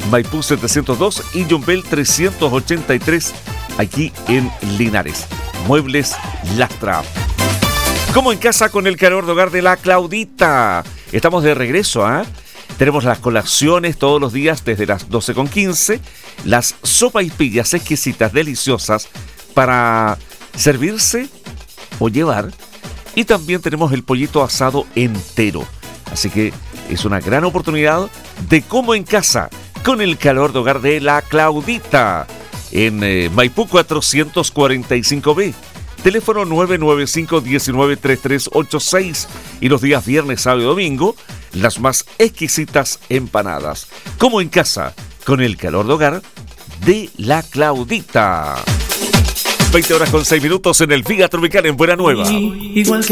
Maipú 702 y Yumbel 383, aquí en Linares. Muebles Lastra. Como en casa con el calor de hogar de la Claudita. Estamos de regreso, ¿ah? Tenemos las colaciones todos los días desde las 12:15. Las sopaipillas exquisitas, deliciosas para servirse o llevar. Y también tenemos el pollito asado entero. Así que es una gran oportunidad de como en casa con el calor de hogar de la Claudita. En Maipú 445B. Teléfono 995-193386. Y los días viernes, sábado y domingo, las más exquisitas empanadas. Como en casa, con el calor de hogar de la Claudita. 20 horas con 6 minutos en el Viga Tropical en Buena Nueva.